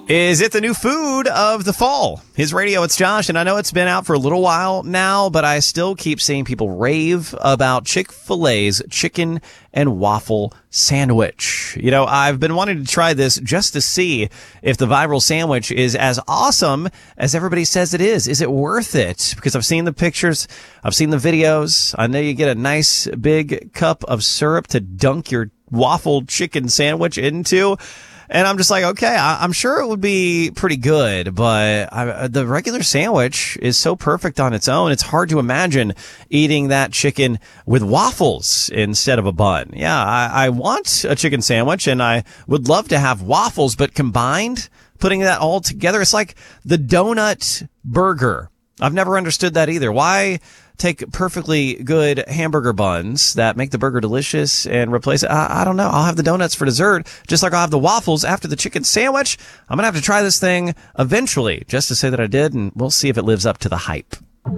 Is it the new food of the fall? His Radio, it's Josh, and I know it's been out for a little while now, but I still keep seeing people rave about Chick-fil-A's chicken and waffle sandwich. You know, I've been wanting to try this just to see if the viral sandwich is as awesome as everybody says it is. Is it worth it? Because I've seen the pictures, I've seen the videos. I know you get a nice big cup of syrup to dunk your waffle chicken sandwich into. And I'm just like, okay, I'm sure it would be pretty good, but the regular sandwich is so perfect on its own. It's hard to imagine eating that chicken with waffles instead of a bun. Yeah, I want a chicken sandwich and I would love to have waffles, but combined, putting that all together, it's like the donut burger. I've never understood that either. Why take perfectly good hamburger buns that make the burger delicious and replace it? I don't know. I'll have the donuts for dessert, just like I'll have the waffles after the chicken sandwich. I'm going to have to try this thing eventually just to say that I did, and we'll see if it lives up to the hype.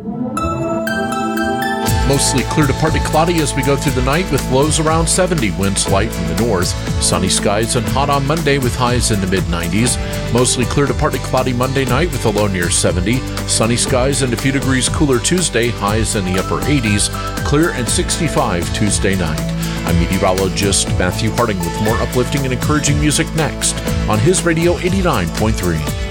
Mostly clear to partly cloudy as we go through the night with lows around 70, winds light from the north. Sunny skies and hot on Monday with highs in the mid-90s. Mostly clear to partly cloudy Monday night with a low near 70. Sunny skies and a few degrees cooler Tuesday, highs in the upper 80s. Clear and 65 Tuesday night. I'm meteorologist Matthew Harding with more uplifting and encouraging music next on His Radio 89.3.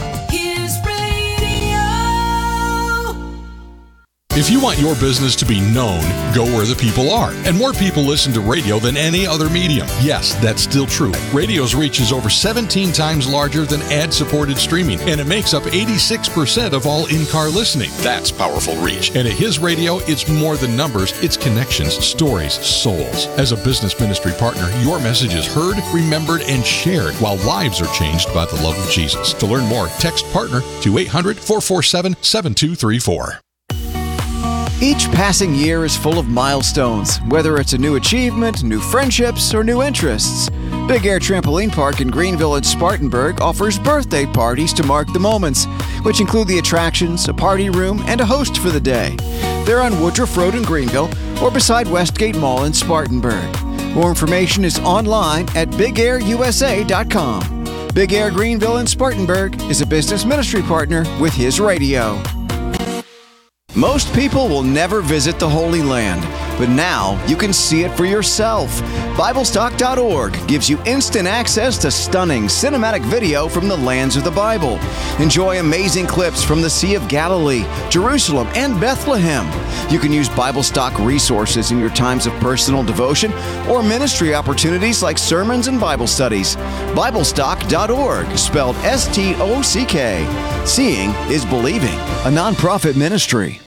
If you want your business to be known, go where the people are. And more people listen to radio than any other medium. Yes, that's still true. Radio's reach is over 17 times larger than ad-supported streaming, and it makes up 86% of all in-car listening. That's powerful reach. And at His Radio, it's more than numbers. It's connections, stories, souls. As a business ministry partner, your message is heard, remembered, and shared, while lives are changed by the love of Jesus. To learn more, text PARTNER to 800-447-7234. Each passing year is full of milestones, whether it's a new achievement, new friendships, or new interests. Big Air Trampoline Park in Greenville and Spartanburg offers birthday parties to mark the moments, which include the attractions, a party room, and a host for the day. They're on Woodruff Road in Greenville or beside Westgate Mall in Spartanburg. More information is online at BigAirUSA.com. Big Air Greenville and Spartanburg is a business ministry partner with His Radio. Most people will never visit the Holy Land, but now you can see it for yourself. BibleStock.org gives you instant access to stunning cinematic video from the lands of the Bible. Enjoy amazing clips from the Sea of Galilee, Jerusalem, and Bethlehem. You can use BibleStock resources in your times of personal devotion or ministry opportunities like sermons and Bible studies. BibleStock.org, spelled S-T-O-C-K. Seeing is believing, a nonprofit ministry.